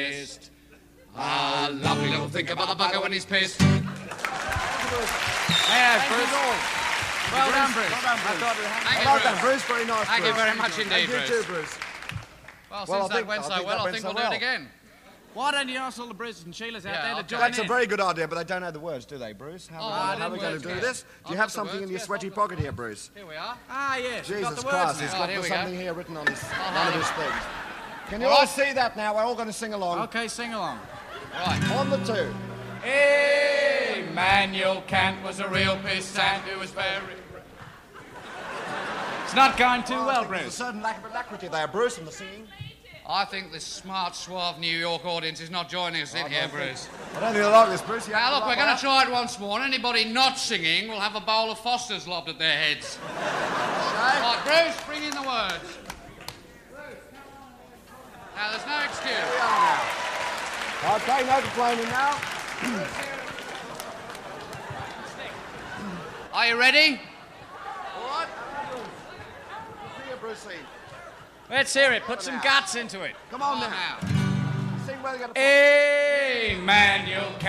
Ah, lovely little think about the bugger when he's pissed. Yeah, Bruce. Well done, Bruce. Well done, Bruce. Very nice, Thank you very much indeed, Thank you too, Bruce. Well, since that went so well, I think we'll do it again. Why don't you ask all the Bruces and Sheilas out there to join That's in? a very good idea, but they don't know the words, do they, Bruce? How are we going to do this? Do you have something in your sweaty pocket here, Bruce? Here we are. Ah, yes. we've got Jesus the words Christ, now. he's got here we something go. here written on one of his things. Can you all see that now? We're all going to sing along. Okay, sing along. Right. On the two. Immanuel Kant was a real pissant who was very... It's not going too I well, think there's a Bruce. certain lack of alacrity there, Bruce, in the singing. I think this smart, suave New York audience is not joining us in here, Bruce. I don't think they like this, Bruce. You have Now, to look, we're like going to that. try it once more, and anybody not singing will have a bowl of Foster's lobbed at their heads. Right, Bruce, bring in the words. Now, there's no excuse. Here we are now. Okay, no complaining now. Are you ready? All right. See you, Brucey. Let's hear it. Put some guts into it. Come on Come on now. now. Sing where they got to... Immanuel Kant